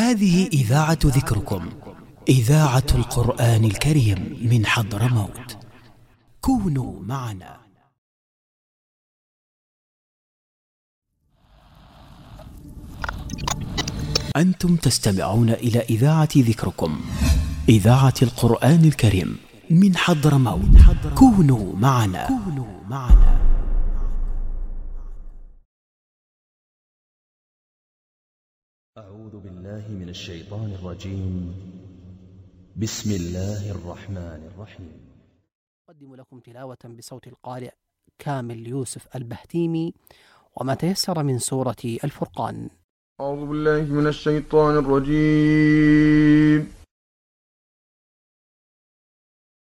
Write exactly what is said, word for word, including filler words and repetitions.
هذه إذاعة ذكركم، إذاعة القرآن الكريم من حضرموت. كونوا معنا. أنتم تستمعون إلى إذاعة ذكركم، إذاعة القرآن الكريم من حضرموت. كونوا معنا. كونوا معنا. أعوذ بالله من الشيطان الرجيم. بسم الله الرحمن الرحيم. أقدم لكم تلاوة بصوت القارئ كامل يوسف البهتيمي وما تيسر من سورة الفرقان. أعوذ بالله من الشيطان الرجيم.